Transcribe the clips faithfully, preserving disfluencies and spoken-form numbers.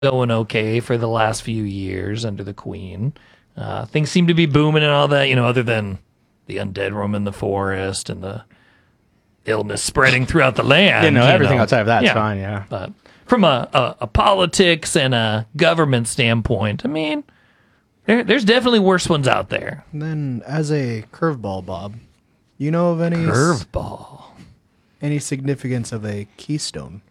going okay for the last few years under the Queen. Uh, things seem to be booming and all that, you know, other than the undead room in the forest and the illness spreading throughout the land. You know, you everything know. outside of that's Yeah. fine, yeah. But from a, a, a politics and a government standpoint, I mean, there, there's definitely worse ones out there. And then, as a curveball, Bob, you know of any Curveball. any significance of a keystone?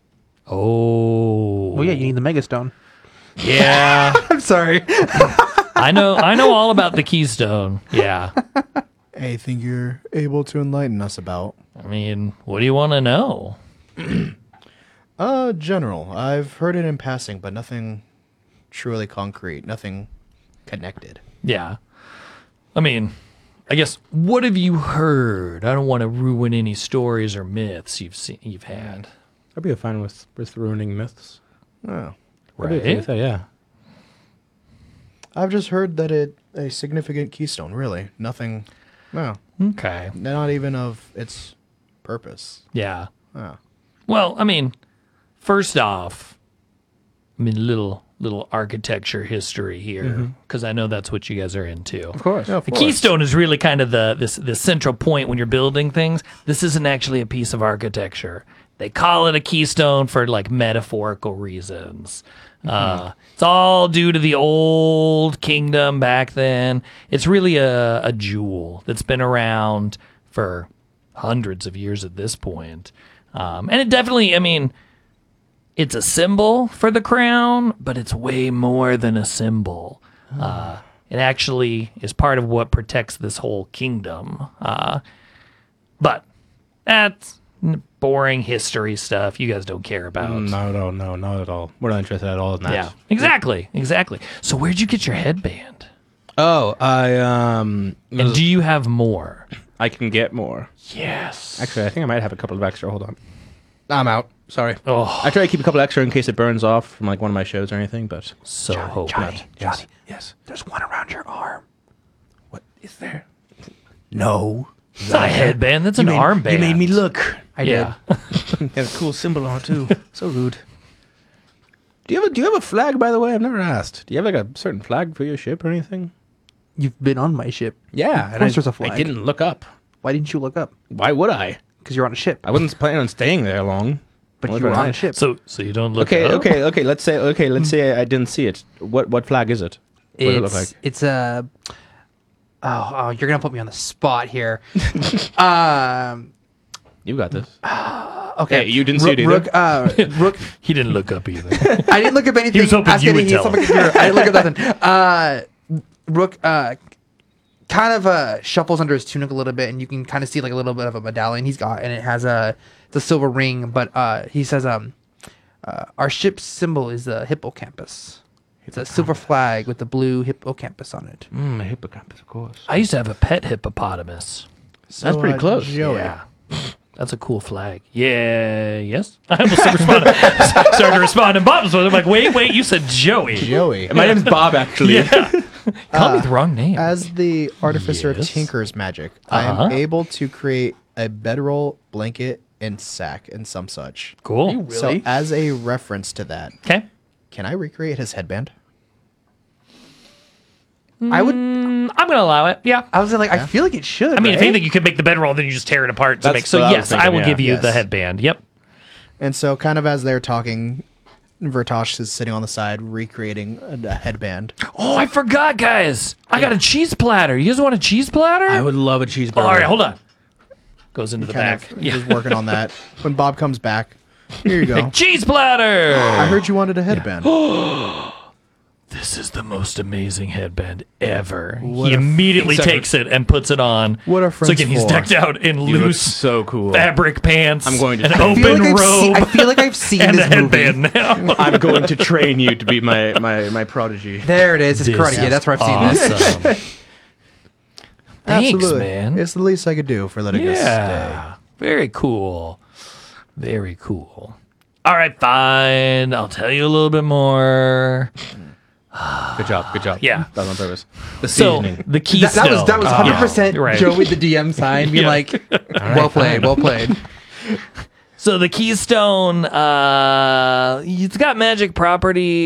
Oh. Well, yeah, you need the Megastone. Yeah. I'm sorry. I know I know all about the Keystone. Yeah. I think you're able to enlighten us about. I mean, what do you want to know? Uh, general. I've heard it in passing, but nothing truly concrete, nothing connected. Yeah. I mean, I guess what have you heard? I don't want to ruin any stories or myths you've seen you've had. I'd be fine with, with ruining myths. Oh. I'd be okay Right? with that, yeah. I've just heard that it a significant keystone, really. Nothing, no, Okay. not even of its purpose. Yeah. Oh. Well, I mean, first off, I mean little little architecture history here because I know that's what you guys are into. Of course. Yeah, of The course. keystone is really kind of the this the central point when you're building things. This isn't actually a piece of architecture. They call it a keystone for like metaphorical reasons. Uh, it's all due to the old kingdom back then. It's really a, a jewel that's been around for hundreds of years at this point. Um, and it definitely, I mean, it's a symbol for the crown, but it's way more than a symbol. Uh, it actually is part of what protects this whole kingdom. Uh, but that's n- boring history stuff you guys don't care about. No, no, no, not at all. We're not interested at all in that. Yeah, exactly, exactly. So where'd you get your headband? Oh, I, um... And do you have more? I can get more. Yes. Actually, I think I might have a couple of extra. Hold on. I'm out. Sorry. Oh, I try to keep a couple extra in case it burns off from like one of my shows or anything, but so hope not. Johnny, yes. There's one around your arm. What is there? No. It's not a headband. That's an armband. You made me look. I Yeah. did. Has a cool symbol on it too. So rude. Do you have a Do you have a flag, by the way? I've never asked. Do you have like a certain flag for your ship or anything? You've been on my ship. Yeah, Of and course I, there's a flag. I didn't look up. Why didn't you look up? Why would I? Because you're on a ship. I wasn't planning on staying there long. But What you were about on I? a ship. So, so you don't look. Okay, up? okay, okay. Let's say okay. Let's say I, I didn't see it. What What flag is it? What does it look It's like? it's a. Oh, oh, you're gonna put me on the spot here. um. You got this. Okay. Hey, you didn't see Rook, it either? Rook, uh, Rook. He didn't look up either. I didn't look up anything. was hoping Ask you would any- tell something- I didn't look up nothing. Uh, Rook uh, kind of uh, shuffles under his tunic a little bit, and you can kind of see like a little bit of a medallion he's got, and it has a it's a silver ring. But uh, he says, um, uh, our ship's symbol is the hippocampus. It's a silver flag with the blue hippocampus on it. Mm, a hippocampus, of course. I used to have a pet hippopotamus. So, That's pretty uh, close. Joey, Yeah. That's a cool flag. Yeah, yes. I almost responded. Started to respond in Bob's one. I'm like, wait, wait, you said Joey. Joey. My name's Bob, actually. Yeah. Call me the wrong name. As the artificer Yes. of Tinker's magic, I Uh-huh. am able to create a bedroll, blanket, and sack and some such. Cool. So, Really? as a reference to that, Okay. can I recreate his headband? I would. Mm, I'm going to allow it. Yeah. I was like, I feel like it should. I mean, if right? anything, you could make the bedroll, then you just tear it apart to That's make. So, what I was yes, I thinking, will yeah. give you Yes. the headband. Yep. And so, kind of as they're talking, Vertosh is sitting on the side recreating a, a headband. Oh, I forgot, guys. I got a cheese platter. You guys want a cheese platter? I would love a cheeseburger. All right, hold on. Goes into the Kind back. of just working on that. When Bob comes back, here you go. Cheese platter. I heard you wanted a headband. This is the most amazing headband ever. What he a- immediately Except for- takes it and puts it on. What are So friends again, he's for? decked out in You look loose so cool. fabric pants. I'm going to an train. I feel open like I've seen- robe I feel like I've seen and a this movie. headband now. I'm going to train you to be my my my prodigy. There it is. It's This Karate is Kid. That's where I've seen this. awesome. Thanks, Absolutely. man. It's the least I could do for letting us stay. Yeah. Very cool. Very cool. All right, fine. I'll tell you a little bit more. Good job. Good job. Yeah. That was on purpose. The So seasoning. the key That, that was that was Oh, hundred percent right. Joe with the D M sign, being Yeah. like, "Well played, well played." So the Keystone, uh, it's got magic property.